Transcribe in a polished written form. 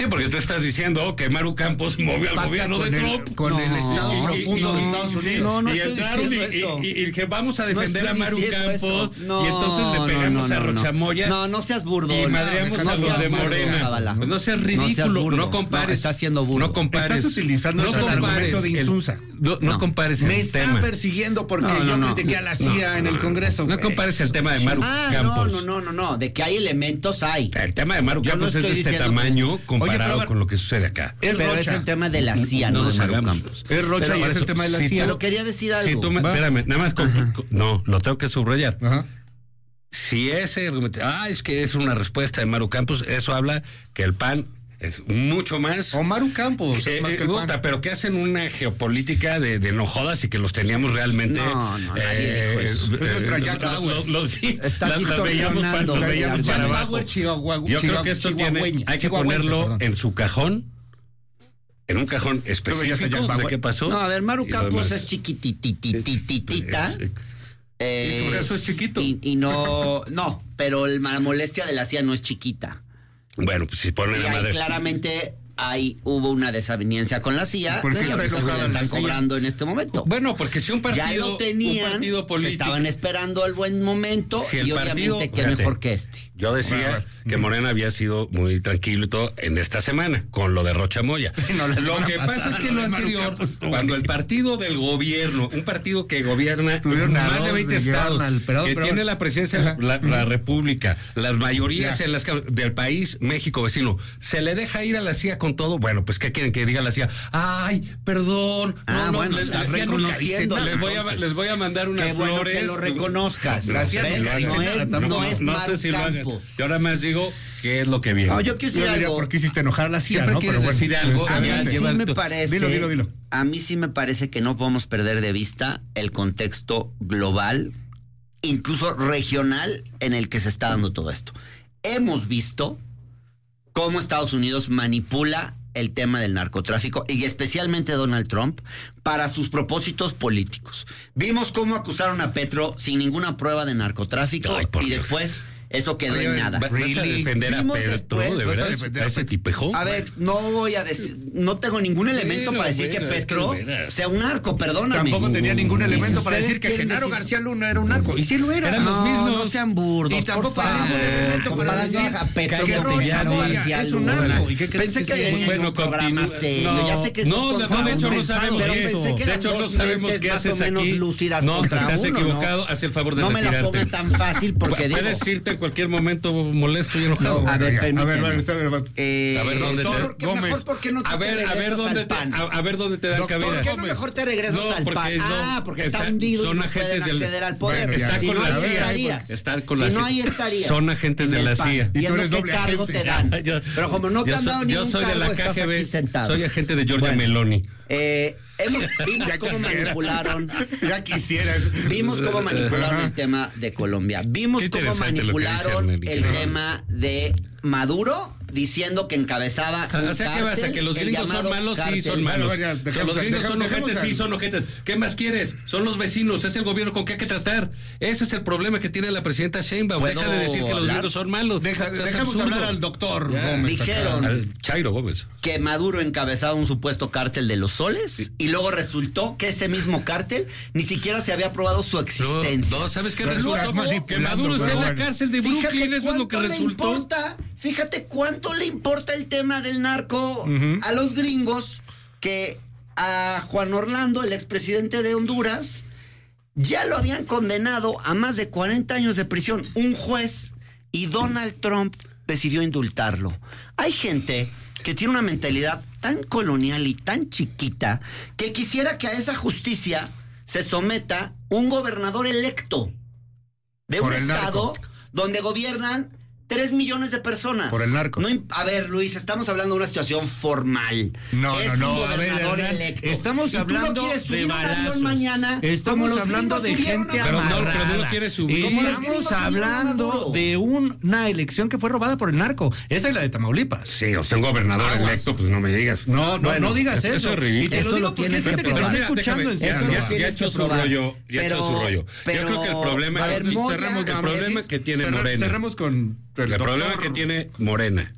porque tú estás diciendo que Maru Campos movió al gobierno de Trump. Con el Estado profundo de Estados Unidos. Y entraron y que vamos a defender a Maru Campos. Y entonces le pegamos a Rochamoya. No seas burdo. Y madreamos a los de Morena. Pues no seas ridículo. No compares. Estás siendo burdo. No compares. Estás utilizando el argumento de Insunza. No compares Me el tema. están persiguiendo porque yo critiqué a la CIA en el Congreso. No compares el tema de Maru Campos. No. De que hay elementos, hay. El tema de Maru Campos es de este tamaño comparado con lo que sucede acá. Pero es el tema de la CIA, no de Maru Campos. Es Rocha y es el tema de la CIA. Pero quería decir algo. Si tú espérame, nada más. No, lo tengo que subrayar. Ajá. Si ese argumento, es que es una respuesta de Maru Campos, eso habla que el PAN es mucho más. O Maru Campos, más que el PAN. Pero que hacen una geopolítica de no jodas y que los teníamos realmente. Nadie dijo eso. Es nuestra Jack Bauer. Estás las veíamos para abajo. Yo creo que esto hay que ponerlo en su cajón. En un cajón específico de qué pasó. No, a ver, Maru Campos es chiquititititita. Y su caso es chiquito. Y no, pero la molestia de la CIA no es chiquita. Bueno, pues si ponen la madre. Claramente hubo una desaveniencia con la CIA. ¿Por qué está enojada están la CIA? cobrando en este momento? Bueno, porque si un partido, ya lo tenían, un partido político, se estaban esperando al buen momento si y obviamente qué mejor que este. Yo decía que Morena había sido muy tranquilo y todo en esta semana con lo de Rocha Moya. Lo que pasa es que lo anterior, cuando el partido del gobierno, un partido que gobierna más de 20 estados, que tiene la presidencia de la República, las mayorías en las del país, México vecino, se le deja ir a la CIA con todo. Bueno, pues ¿qué quieren que diga la CIA? Ay, perdón. Estás reconociendo. Les voy a mandar unas flores. Que lo reconozcas. Gracias. No es no sé si lo hagan. Yo ahora más digo qué es lo que viene. No, yo quiero decir algo. ¿Por qué hiciste enojar a la CIA? Siempre quieres decir algo. A mí sí me parece. Dilo. A mí sí me parece que no podemos perder de vista el contexto global, incluso regional, en el que se está dando todo esto. Hemos visto cómo Estados Unidos manipula el tema del narcotráfico y especialmente Donald Trump para sus propósitos políticos. Vimos cómo acusaron a Petro sin ninguna prueba de narcotráfico y después eso quedó en nada. ¿Vas a defender a Petro, de verdad? ¿A ese tipejo? A ver, no voy a decir, no tengo ningún elemento para decir que Petro sea un narco, perdóname. Tampoco tenía ningún elemento para decir que Genaro García Luna era un narco. Y sí lo era. Eran los mismos. No sean burdos, y tampoco hay ningún elemento para decir a Petro que Rocha Moya es un narco. Pensé que había un programa serio. Ya sé que no, de hecho no sabemos eso. De hecho no sabemos qué haces aquí. No, te has equivocado. Haz el favor de retirarte. No me la pongan tan fácil porque digo. Puedes irte en cualquier momento molesto y enojado. A ver, permíteme. A ver dónde te mejor ¿por qué no te regresas al PAN? A ver dónde te dan cabida. ¿Por qué no mejor te regresas al PAN? Porque está hundido y no pueden acceder al poder. Está con la CIA. Están con la CIA. Si no, ahí estarías. Son agentes de la CIA. Y tú eres doble cargo te dan. Pero como no te han dado ningún cargo, estás aquí sentado. Soy agente de Giorgia Meloni. Vimos cómo manipularon. Ya quisieras. Vimos cómo manipularon el tema de Colombia. Vimos cómo manipularon el tema de Maduro diciendo que encabezaba. O sea, ¿qué pasa? Que los gringos son malos, sí, son malos. Que los gringos son ojetes, sí, son ojetes. ¿Qué más quieres? Son los vecinos, es el gobierno con que hay que tratar. Ese es el problema que tiene la presidenta Sheinbaum. Deja de decir que los gringos son malos. Dejemos hablar al doctor Gómez. Dijeron al Chairo Gómez que Maduro encabezaba un supuesto cártel de los soles y luego resultó que ese mismo cártel ni siquiera se había probado su existencia. No, ¿sabes qué resultó? Que Maduro esté en la cárcel de Brooklyn, eso es lo que resultó. Fíjate cuánto le importa el tema del narco a los gringos, que a Juan Orlando, el expresidente de Honduras, ya lo habían condenado a más de 40 años de prisión, un juez, y Donald Trump decidió indultarlo. Hay gente que tiene una mentalidad tan colonial y tan chiquita que quisiera que a esa justicia se someta un gobernador electo de un estado donde gobiernan 3 millones de personas. Por el narco. No, a ver, Luis, estamos hablando de una situación formal. No. A ver, estamos hablando de balazos. Mañana, estamos hablando de gente amarrada. Pero no lo quieres subir. Estamos hablando de una elección que fue robada por el narco. Esa es la de Tamaulipas. Sí, o sea, un gobernador electo, pues no me digas. No digas eso. Eso es ridículo. Y te lo digo porque hay gente que te está escuchando en serio. Ya ha hecho su rollo. Ya ha hecho su rollo. Yo creo que el problema que tiene Morena. Cerramos con el problema que tiene Morena